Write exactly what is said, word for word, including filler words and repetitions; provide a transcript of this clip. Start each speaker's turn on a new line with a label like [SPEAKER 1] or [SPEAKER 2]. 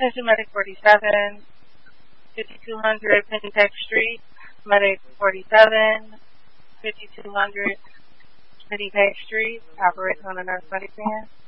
[SPEAKER 1] Attention Medic forty-seven, fifty-two hundred Pennytech Street. Medic forty-seven, fifty-two hundred Pennytech Street. Operates on a nurse medic van.